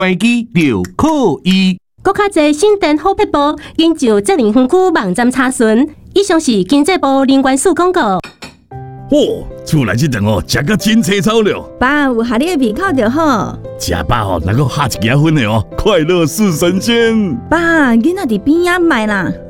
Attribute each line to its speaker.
Speaker 1: 飞机就可以。
Speaker 2: 国较侪省电好撇步，研究责任分区网站查询。以上是经济部能源署广告。
Speaker 3: 厝内这顿食甲真青草了。
Speaker 4: 爸，有合你的胃口就好。
Speaker 3: 食饱能够下一家分的快乐似神仙。
Speaker 4: 爸，囡仔伫边仔卖啦。